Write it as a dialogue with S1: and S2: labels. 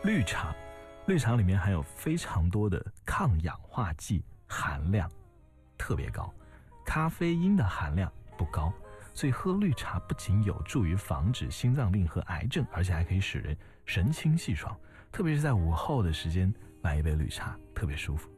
S1: 绿茶，绿茶里面含有非常多的抗氧化剂，含量特别高，咖啡因的含量不高，所以喝绿茶不仅有助于防止心脏病和癌症，而且还可以使人神清气爽，特别是在午后的时间来一杯绿茶特别舒服。